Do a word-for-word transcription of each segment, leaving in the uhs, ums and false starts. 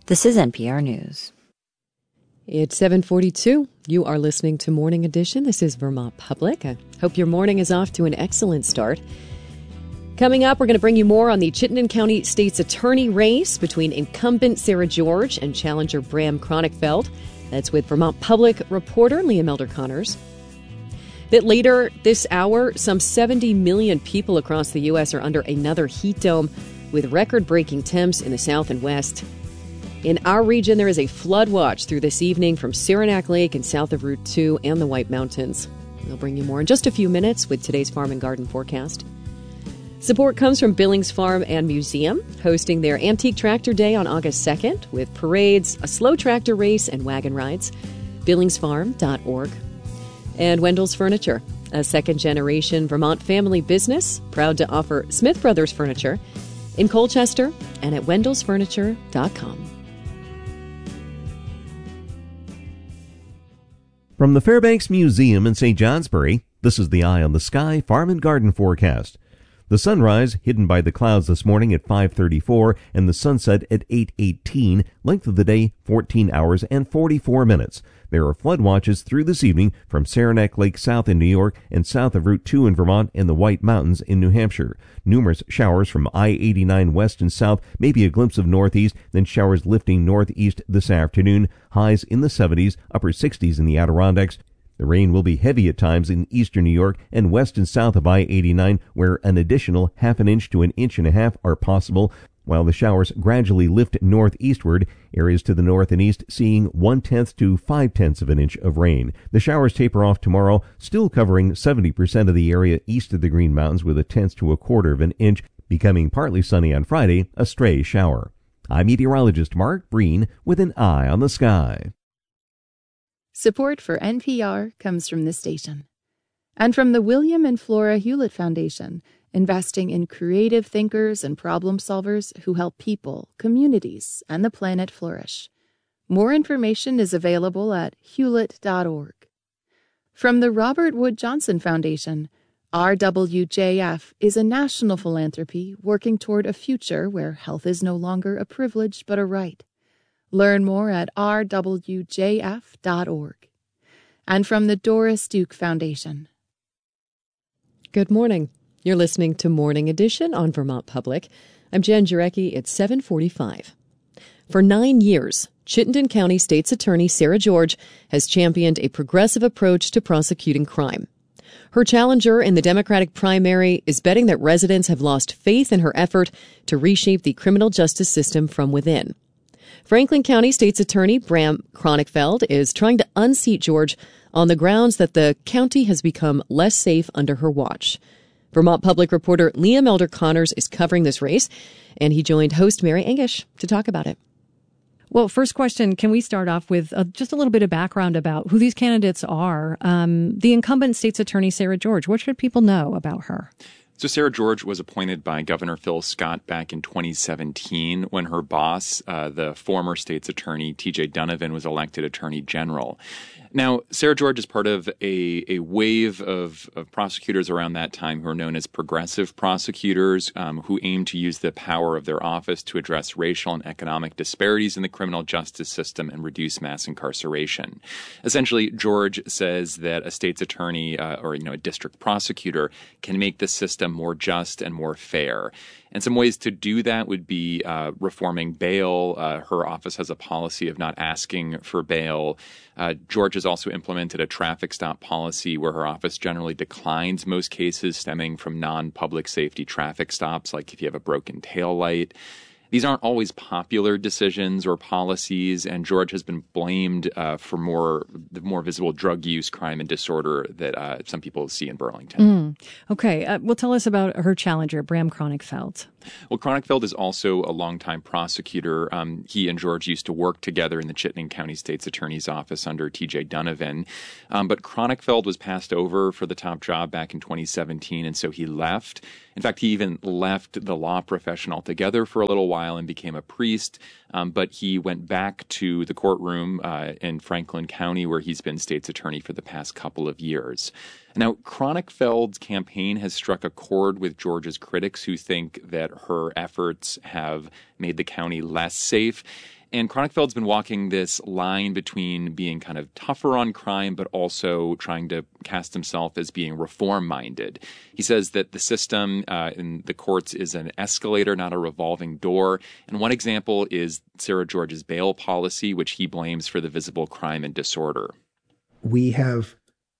This is N P R News. It's seven forty-two. You are listening to Morning Edition. This is Vermont Public. I hope your morning is off to an excellent start. Coming up, we're going to bring you more on the Chittenden County State's Attorney race between incumbent Sarah George and challenger Bram Cronenfeld. That's with Vermont Public reporter Liam Elder Connors. That later this hour, some seventy million people across the U S are under another heat dome with record-breaking temps in the south and west. In our region, there is a flood watch through this evening from Saranac Lake and south of Route two and the White Mountains. We'll bring you more in just a few minutes with today's Farm and Garden forecast. Support comes from Billings Farm and Museum, hosting their Antique Tractor Day on August second with parades, a slow tractor race, and wagon rides. billings farm dot org. And Wendell's Furniture, a second-generation Vermont family business, proud to offer Smith Brothers Furniture in Colchester and at wendells furniture dot com. From the Fairbanks Museum in Saint Johnsbury, this is the Eye on the Sky Farm and Garden forecast. The sunrise hidden by the clouds this morning at five thirty-four and the sunset at eight eighteen, length of the day fourteen hours and forty-four minutes. There are flood watches through this evening from Saranac Lake south in New York and south of Route two in Vermont and the White Mountains in New Hampshire. Numerous showers from I eighty-nine west and south, maybe a glimpse of northeast, then showers lifting northeast this afternoon. Highs in the seventies, upper sixties in the Adirondacks. The rain will be heavy at times in eastern New York and west and south of I eighty-nine, where an additional half an inch to an inch and a half are possible, while the showers gradually lift northeastward. Areas to the north and east seeing one-tenth to five-tenths of an inch of rain. The showers taper off tomorrow, still covering seventy percent of the area east of the Green Mountains with a tenth to a quarter of an inch, becoming partly sunny on Friday, a stray shower. I'm meteorologist Mark Breen with an eye on the sky. Support for N P R comes from this station and from the William and Flora Hewlett Foundation, investing in creative thinkers and problem solvers who help people, communities, and the planet flourish. More information is available at hewlett dot org. From the Robert Wood Johnson Foundation, R W J F is a national philanthropy working toward a future where health is no longer a privilege but a right. Learn more at r w j f dot org. And from the Doris Duke Foundation. Good morning. You're listening to Morning Edition on Vermont Public. I'm Jen Jarecki. It's seven forty-five. For nine years, Chittenden County State's Attorney Sarah George has championed a progressive approach to prosecuting crime. Her challenger in the Democratic primary is betting that residents have lost faith in her effort to reshape the criminal justice system from within. Franklin County State's Attorney Bram Cronenfeld is trying to unseat George on the grounds that the county has become less safe under her watch. Vermont Public reporter Liam Elder Connors is covering this race, and he joined host Mary Engish to talk about it. Well, first question, can we start off with uh, just a little bit of background about who these candidates are? Um, the incumbent state's attorney, Sarah George, what should people know about her? So Sarah George was appointed by Governor Phil Scott back in twenty seventeen when her boss, uh, the former state's attorney, T J Donovan, was elected attorney general. Now, Sarah George is part of a, a wave of, of prosecutors around that time who are known as progressive prosecutors, um, who aim to use the power of their office to address racial and economic disparities in the criminal justice system and reduce mass incarceration. Essentially, George says that a state's attorney uh, or you know a district prosecutor can make the system more just and more fair. And some ways to do that would be uh, reforming bail. Uh, her office has a policy of not asking for bail. Uh, George has also implemented a traffic stop policy where her office generally declines most cases stemming from non-public safety traffic stops, like if you have a broken taillight. These aren't always popular decisions or policies, and George has been blamed uh, for more the more visible drug use, crime, and disorder that uh, some people see in Burlington. Mm. Okay. Uh, well, tell us about her challenger, Bram Cronenfeld. Well, Cronenfeld is also a longtime prosecutor. Um, he and George used to work together in the Chittenden County State's Attorney's Office under T J Donovan. Um, but Cronenfeld was passed over for the top job back in twenty seventeen, and so he left. In fact, he even left the law profession altogether for a little while and became a priest. Um, but he went back to the courtroom uh, in Franklin County, where he's been state's attorney for the past couple of years. Now, Cronenfeld's campaign has struck a chord with George's critics who think that her efforts have made the county less safe. And Kronenfeld's been walking this line between being kind of tougher on crime, but also trying to cast himself as being reform-minded. He says that the system uh, in the courts is an escalator, not a revolving door. And one example is Sarah George's bail policy, which he blames for the visible crime and disorder. We have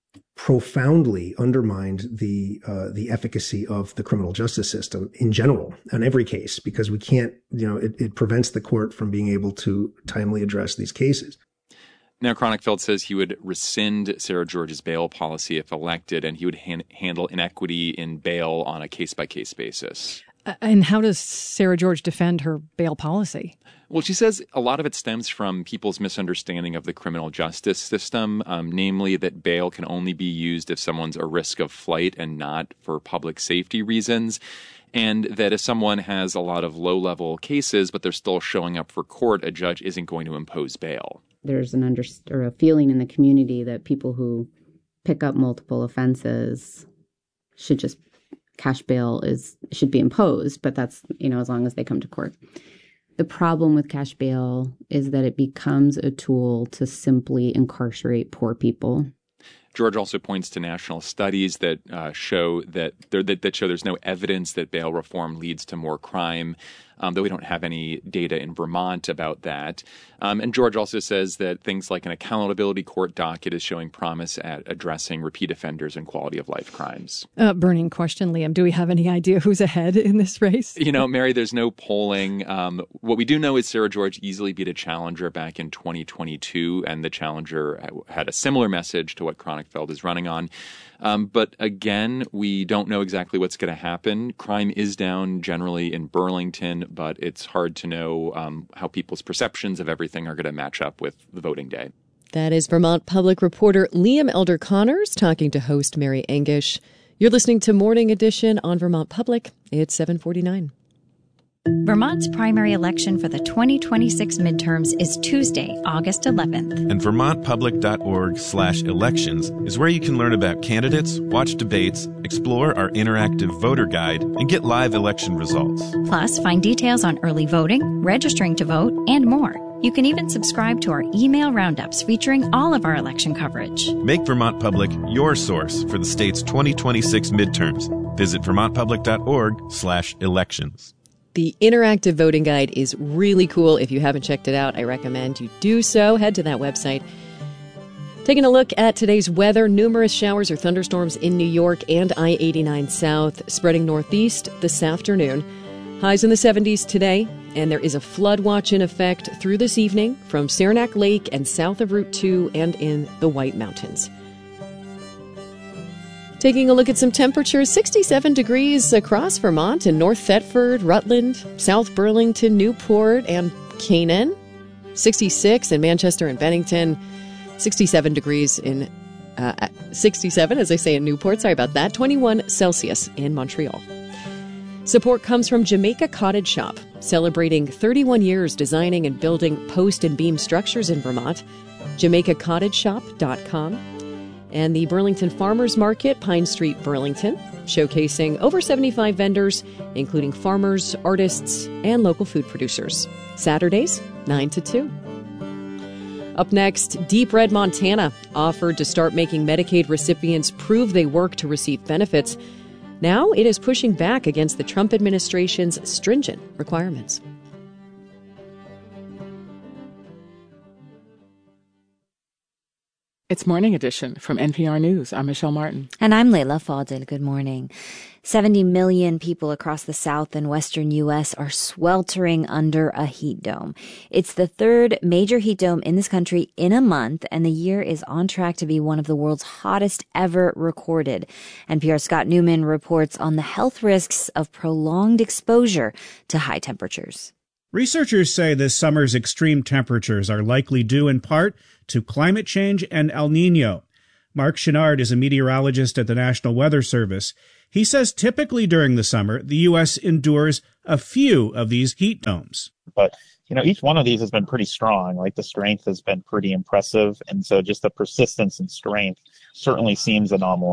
profoundly undermined the uh, the efficacy of the criminal justice system in general on every case, because we can't, you know, it, it prevents the court from being able to timely address these cases. Now, Kronenfeld says he would rescind Sarah George's bail policy if elected, and he would han- handle inequity in bail on a case-by-case basis. And how does Sarah George defend her bail policy? Well, she says a lot of it stems from people's misunderstanding of the criminal justice system, um, namely that bail can only be used if someone's a risk of flight and not for public safety reasons. And that if someone has a lot of low-level cases, but they're still showing up for court, a judge isn't going to impose bail. There's an under or a feeling in the community that people who pick up multiple offenses should just cash bail is should be imposed, but that's, you know, as long as they come to court. The problem with cash bail is that it becomes a tool to simply incarcerate poor people. George also points to national studies that uh, show that, there, that that show there's no evidence that bail reform leads to more crime, um, though we don't have any data in Vermont about that. Um, and George also says that things like an accountability court docket is showing promise at addressing repeat offenders and quality of life crimes. Uh, burning question, Liam. Do we have any idea who's ahead in this race? You know, Mary, there's no polling. Um, what we do know is Sarah George easily beat a challenger back in twenty twenty-two, and the challenger had a similar message to what Kronenfeld is running on. Um, but again, we don't know exactly what's going to happen. Crime is down generally in Burlington, but it's hard to know um, how people's perceptions of everything are going to match up with the voting day. That is Vermont Public reporter Liam Elder Connors talking to host Mary Engish. You're listening to Morning Edition on Vermont Public. It's seven forty-nine. Vermont's primary election for the twenty twenty-six midterms is Tuesday, August eleventh. And vermontpublic.org slash elections is where you can learn about candidates, watch debates, explore our interactive voter guide, and get live election results. Plus, find details on early voting, registering to vote, and more. You can even subscribe to our email roundups featuring all of our election coverage. Make Vermont Public your source for the state's twenty twenty-six midterms. Visit vermontpublic.org slash elections. The interactive voting guide is really cool. If you haven't checked it out, I recommend you do so. Head to that website. Taking a look at today's weather, numerous showers or thunderstorms in New York and I eighty-nine South, spreading northeast this afternoon. Highs in the seventies today, and there is a flood watch in effect through this evening from Saranac Lake and south of Route two and in the White Mountains. Taking a look at some temperatures, sixty-seven degrees across Vermont in North Thetford, Rutland, South Burlington, Newport, and Canaan. sixty-six in Manchester and Bennington. sixty-seven degrees in, uh, sixty-seven, as I say, in Newport. Sorry about that. twenty-one Celsius in Montreal. Support comes from Jamaica Cottage Shop, celebrating thirty-one years designing and building post and beam structures in Vermont. jamaica cottage shop dot com. And the Burlington Farmers Market, Pine Street, Burlington, showcasing over seventy-five vendors, including farmers, artists, and local food producers. Saturdays, nine to two. Up next, Deep Red Montana offered to start making Medicaid recipients prove they work to receive benefits. Now it is pushing back against the Trump administration's stringent requirements. It's Morning Edition from N P R News. I'm Michelle Martin. And I'm Layla Fadil. Good morning. seventy million people across the South and Western U S are sweltering under a heat dome. It's the third major heat dome in this country in a month, and the year is on track to be one of the world's hottest ever recorded. N P R's Scott Newman reports on the health risks of prolonged exposure to high temperatures. Researchers say this summer's extreme temperatures are likely due in part to climate change and El Nino. Mark Chenard is a meteorologist at the National Weather Service. He says typically during the summer, the U S endures a few of these heat domes. But, you know, each one of these has been pretty strong. Like, the strength has been pretty impressive. And so just the persistence and strength certainly seems anomalous.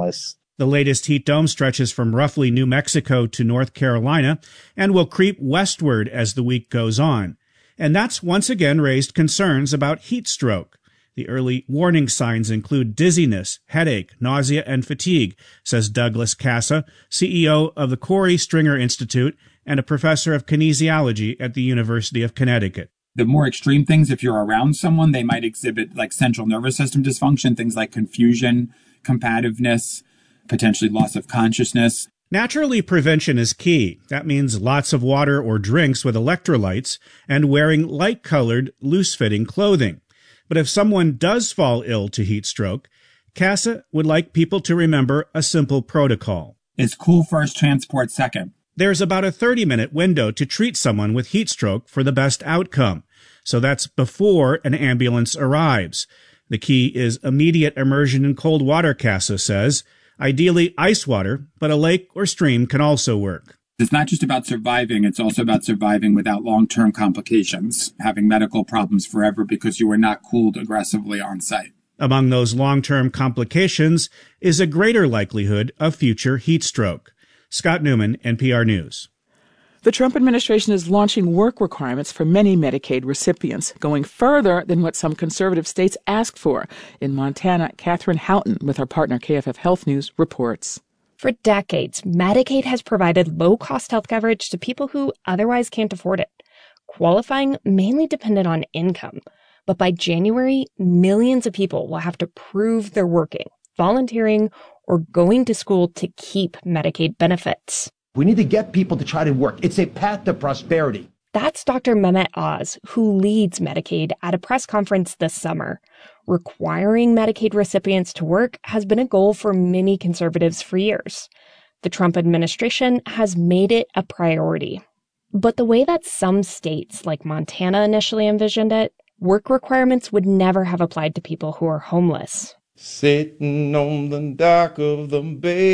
The latest heat dome stretches from roughly New Mexico to North Carolina and will creep westward as the week goes on. And that's once again raised concerns about heat stroke. The early warning signs include dizziness, headache, nausea, and fatigue, says Douglas Casa, C E O of the Corey Stringer Institute and a professor of kinesiology at the University of Connecticut. The more extreme things, if you're around someone, they might exhibit like central nervous system dysfunction, things like confusion, combativeness, potentially loss of consciousness. Naturally, prevention is key. That means lots of water or drinks with electrolytes and wearing light-colored, loose-fitting clothing. But if someone does fall ill to heat stroke, Casa would like people to remember a simple protocol. It's cool first, transport second. There's about a thirty-minute window to treat someone with heat stroke for the best outcome. So that's before an ambulance arrives. The key is immediate immersion in cold water, Casa says. Ideally ice water, but a lake or stream can also work. It's not just about surviving, it's also about surviving without long-term complications, having medical problems forever because you were not cooled aggressively on site. Among those long-term complications is a greater likelihood of future heat stroke. Scott Newman, N P R News. The Trump administration is launching work requirements for many Medicaid recipients, going further than what some conservative states asked for. In Montana, Catherine Houghton, with our partner K F F Health News, reports. For decades, Medicaid has provided low-cost health coverage to people who otherwise can't afford it. Qualifying mainly depended on income. But by January, millions of people will have to prove they're working, volunteering, or going to school to keep Medicaid benefits. We need to get people to try to work. It's a path to prosperity. That's Doctor Mehmet Oz, who leads Medicaid, at a press conference this summer. Requiring Medicaid recipients to work has been a goal for many conservatives for years. The Trump administration has made it a priority. But the way that some states, like Montana, initially envisioned it, work requirements would never have applied to people who are homeless. Sitting on the dock of the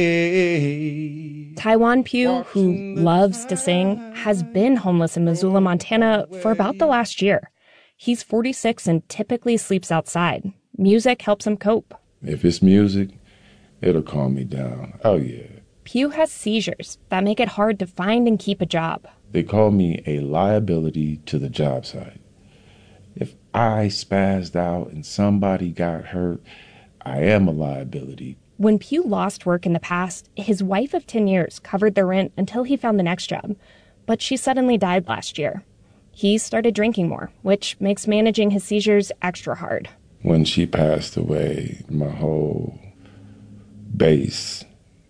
bay. Taiwan Pugh, who loves to sing, has been homeless in Missoula, Montana for about the last year. He's forty-six and typically sleeps outside. Music helps him cope. If it's music, it'll calm me down. Oh, yeah. Pugh has seizures that make it hard to find and keep a job. They call me a liability to the job site. If I spazzed out and somebody got hurt, I am a liability. When Pugh lost work in the past, his wife of ten years covered the rent until he found the next job. But she suddenly died last year. He started drinking more, which makes managing his seizures extra hard. When she passed away, my whole base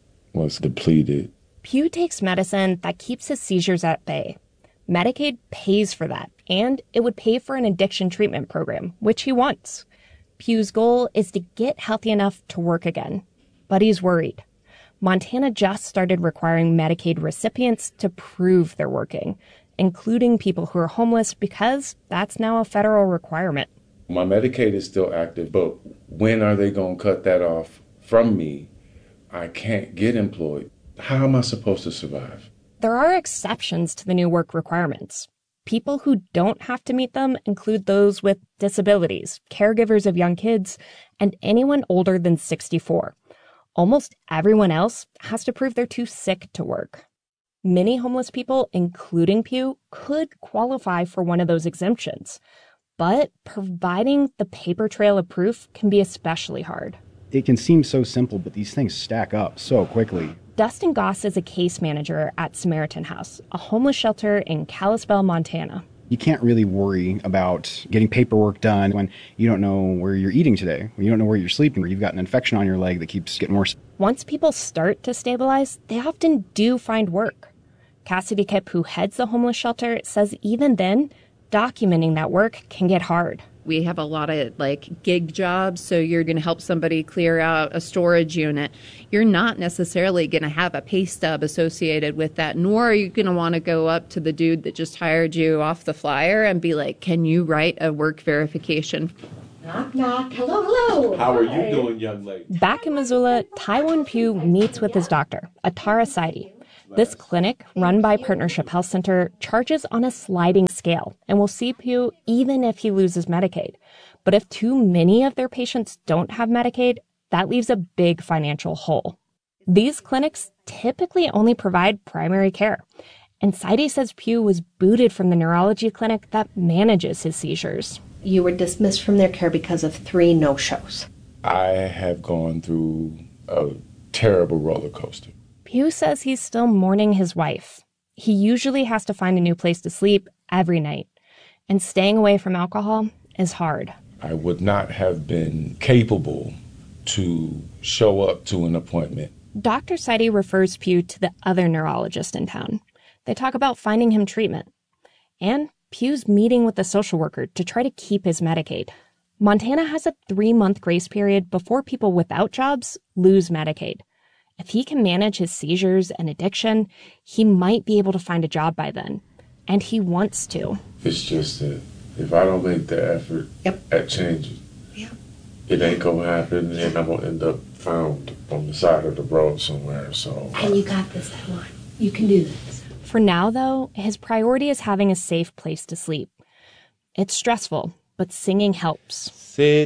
was depleted. Pugh takes medicine that keeps his seizures at bay. Medicaid pays for that, and it would pay for an addiction treatment program, which he wants. Pugh's goal is to get healthy enough to work again. But he's worried. Montana just started requiring Medicaid recipients to prove they're working, including people who are homeless, because that's now a federal requirement. My Medicaid is still active, but when are they going to cut that off from me? I can't get employed. How am I supposed to survive? There are exceptions to the new work requirements. People who don't have to meet them include those with disabilities, caregivers of young kids, and anyone older than sixty-four. Almost everyone else has to prove they're too sick to work. Many homeless people, including Pugh, could qualify for one of those exemptions. But providing the paper trail of proof can be especially hard. It can seem so simple, but these things stack up so quickly. Dustin Goss is a case manager at Samaritan House, a homeless shelter in Kalispell, Montana. You can't really worry about getting paperwork done when you don't know where you're eating today, when you don't know where you're sleeping, or you've got an infection on your leg that keeps getting worse. Once people start to stabilize, they often do find work. Cassidy Kipp, who heads the homeless shelter, says even then, documenting that work can get hard. We have a lot of like gig jobs, so you're going to help somebody clear out a storage unit. You're not necessarily going to have a pay stub associated with that, nor are you going to want to go up to the dude that just hired you off the flyer and be like, can you write a work verification? Knock, knock. Hello, hello. How are you doing, young lady? Back in Missoula, Taiwan Pugh meets with his doctor, Atara Saidi. This clinic, run by Partnership Health Center, charges on a sliding scale and will see Pugh even if he loses Medicaid. But if too many of their patients don't have Medicaid, that leaves a big financial hole. These clinics typically only provide primary care. And Saidi says Pugh was booted from the neurology clinic that manages his seizures. You were dismissed from their care because of three no-shows. I have gone through a terrible roller coaster. Pugh says he's still mourning his wife. He usually has to find a new place to sleep every night. And staying away from alcohol is hard. I would not have been capable to show up to an appointment. Doctor Saidi refers Pugh to the other neurologist in town. They talk about finding him treatment. And Pugh's meeting with a social worker to try to keep his Medicaid. Montana has a three-month grace period before people without jobs lose Medicaid. If he can manage his seizures and addiction, he might be able to find a job by then. And he wants to. It's just that if I don't make the effort yep. at changing, yep. it ain't gonna happen, and I'm gonna end up found on the side of the road somewhere. So. And you got this, Adeline. You can do this. For now, though, his priority is having a safe place to sleep. It's stressful, but singing helps. Sit